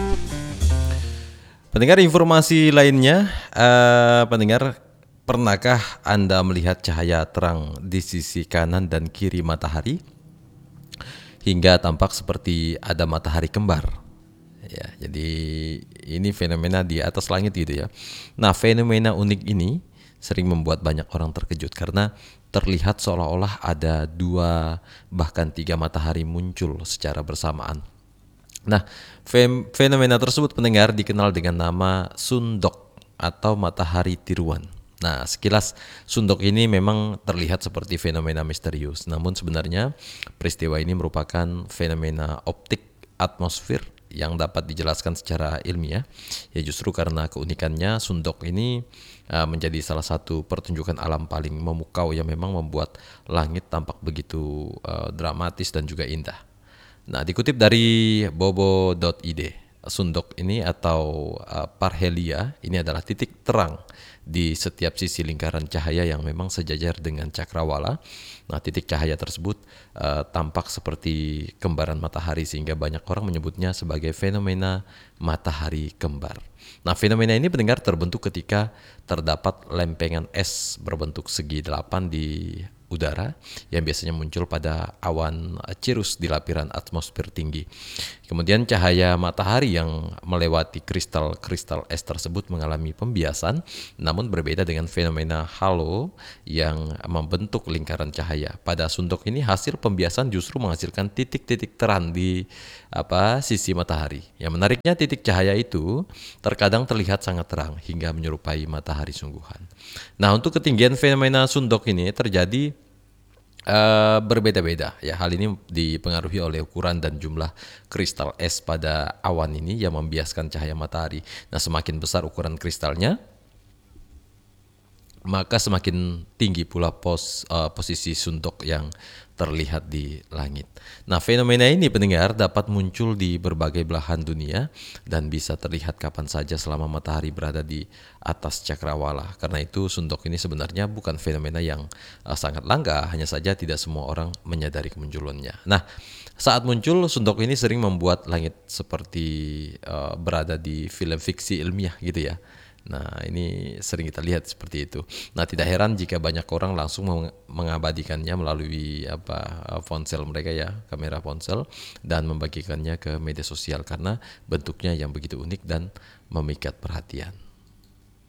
Pendengar, informasi lainnya, pendengar, pernahkah Anda melihat cahaya terang di sisi kanan dan kiri matahari hingga tampak seperti ada matahari kembar? Ya, jadi ini fenomena di atas langit gitu ya. Nah, fenomena unik ini sering membuat banyak orang terkejut karena terlihat seolah-olah ada dua bahkan tiga matahari muncul secara bersamaan. Nah, fenomena tersebut pendengar dikenal dengan nama sundok atau matahari tiruan. Nah, sekilas sundok ini memang terlihat seperti fenomena misterius. Namun sebenarnya peristiwa ini merupakan fenomena optik atmosfer yang dapat dijelaskan secara ilmiah. Ya justru karena keunikannya sundok ini menjadi salah satu pertunjukan alam paling memukau yang memang membuat langit tampak begitu dramatis dan juga indah. Nah, dikutip dari bobo.id, sundok ini atau parhelia ini adalah titik terang di setiap sisi lingkaran cahaya yang memang sejajar dengan cakrawala. Nah, titik cahaya tersebut tampak seperti kembaran matahari sehingga banyak orang menyebutnya sebagai fenomena matahari kembar. Nah, fenomena ini pendengar terbentuk ketika terdapat lempengan es berbentuk segi 8 di udara yang biasanya muncul pada awan cirrus di lapisan atmosfer tinggi. Kemudian cahaya matahari yang melewati kristal-kristal es tersebut mengalami pembiasan, namun berbeda dengan fenomena halo yang membentuk lingkaran cahaya. Pada sundok ini hasil pembiasan justru menghasilkan titik-titik terang di sisi matahari. Yang menariknya titik cahaya itu terkadang terlihat sangat terang hingga menyerupai matahari sungguhan. Nah, untuk ketinggian fenomena sundok ini terjadi berbeda-beda ya. Hal ini dipengaruhi oleh ukuran dan jumlah kristal es pada awan ini yang membiaskan cahaya matahari. Nah, semakin besar ukuran kristalnya, maka semakin tinggi pula posisi sundok yang terlihat di langit. Nah, fenomena ini pendengar dapat muncul di berbagai belahan dunia dan bisa terlihat kapan saja selama matahari berada di atas cakrawala. Karena itu sundok ini sebenarnya bukan fenomena yang sangat langka, hanya saja tidak semua orang menyadari kemunculannya. Nah, saat muncul sundok ini sering membuat langit seperti berada di film fiksi ilmiah gitu ya. Nah, ini sering kita lihat seperti itu. Nah, tidak heran jika banyak orang langsung mengabadikannya melalui ponsel mereka ya, kamera ponsel, dan membagikannya ke media sosial karena bentuknya yang begitu unik dan memikat perhatian.